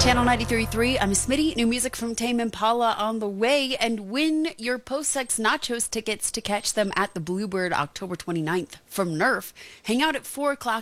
Channel 93.3, I'm Smitty. New music from Tame Impala on the way. And win your Post-Sex Nachos tickets to catch them at the Bluebird October 29th from Nerf. Hang out at 4 o'clock